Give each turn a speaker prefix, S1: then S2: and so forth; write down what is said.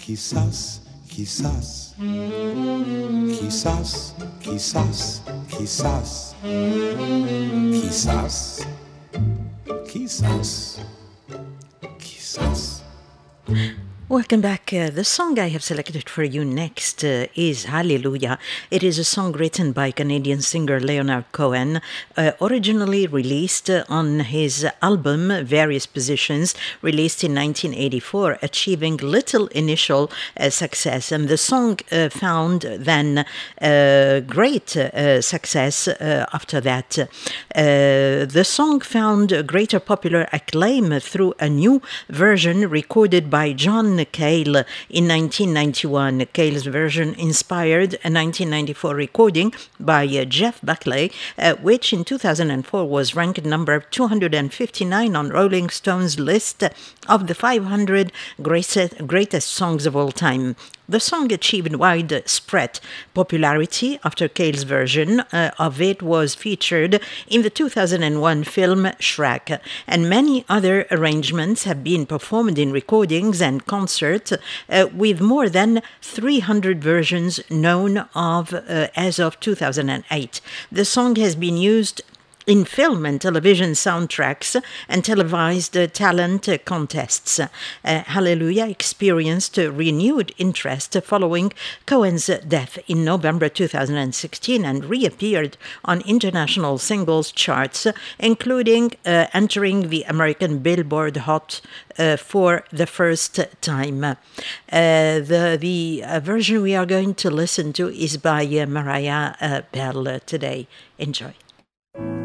S1: quizás, quizás, quizás, quizás, quizás, quizás, quizás, quizás.
S2: Welcome back. The song I have selected for you next is Hallelujah. It is a song written by Canadian singer Leonard Cohen, originally released on his album Various Positions, released in 1984, achieving little initial success. And the song found then great success after that. The song found greater popular acclaim through a new version recorded by John Cale in 1991. Cale's version inspired a 1994 recording by Jeff Buckley, which in 2004 was ranked number 259 on Rolling Stone's list of the 500 greatest songs of all time. The song achieved widespread popularity after Cale's version of it was featured in the 2001 film Shrek, and many other arrangements have been performed in recordings and concerts with more than 300 versions known of as of 2008. The song has been used in film and television soundtracks and televised talent contests. Hallelujah experienced renewed interest following Cohen's death in November 2016 and reappeared on international singles charts, including entering the American Billboard Hot for the first time. The version we are going to listen to is by Mariah Bell today. Enjoy.